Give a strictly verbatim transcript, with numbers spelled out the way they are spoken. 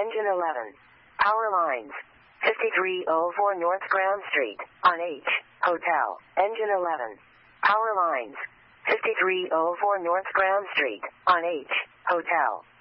Engine eleven. Power lines. fifty-three oh four North Grand Street, on H, Hotel. Engine eleven. Power lines. fifty-three oh four North Grand Street, on H, Hotel.